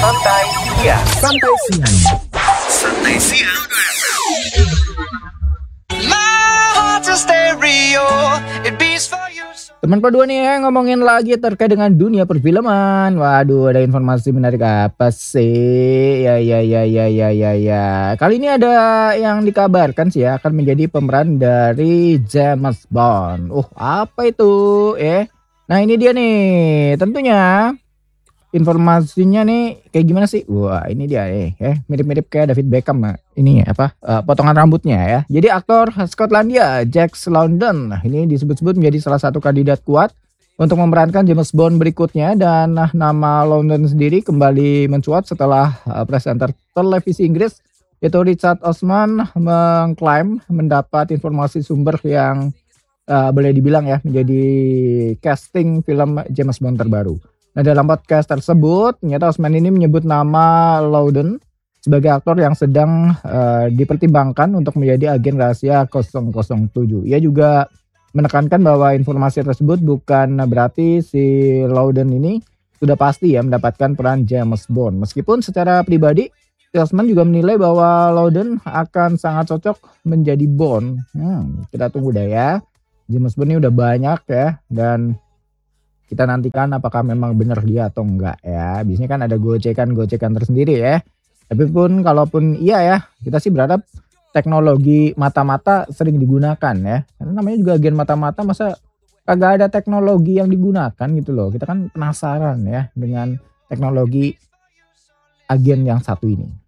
Santai Siang. Santai siang. Santai Siang. Teman kedua nih ya, ngomongin lagi terkait dengan dunia perfilman. Waduh, ada informasi menarik apa sih? Ya. Kali ini ada yang dikabarkan sih ya akan menjadi pemeran dari James Bond. Apa itu? Nah ini dia nih. Tentunya informasinya nih kayak gimana sih? Wah, ini dia mirip-mirip kayak David Beckham. Ini potongan rambutnya ya. Jadi aktor Skotlandia Jack London, nah ini disebut-sebut menjadi salah satu kandidat kuat untuk memerankan James Bond berikutnya, dan nama London sendiri kembali mencuat setelah presenter televisi Inggris yaitu Richard Osman mengklaim mendapat informasi sumber yang boleh dibilang ya menjadi casting film James Bond terbaru. Nah, dalam podcast tersebut ternyata Osman ini menyebut nama Loudon sebagai aktor yang sedang dipertimbangkan untuk menjadi agen rahasia 007. Ia juga menekankan bahwa informasi tersebut bukan berarti si Loudon ini sudah pasti ya mendapatkan peran James Bond. Meskipun secara pribadi Osman juga menilai bahwa Loudon akan sangat cocok menjadi Bond. Kita tunggu deh ya. James Bond ini udah banyak ya, dan kita nantikan apakah memang benar dia atau enggak ya. Biasanya kan ada gocekan tersendiri ya. Tapi pun kalaupun iya ya, kita sih berharap teknologi mata-mata sering digunakan ya. Karena namanya juga agen mata-mata, masa kagak ada teknologi yang digunakan gitu loh. Kita kan penasaran ya dengan teknologi agen yang satu ini.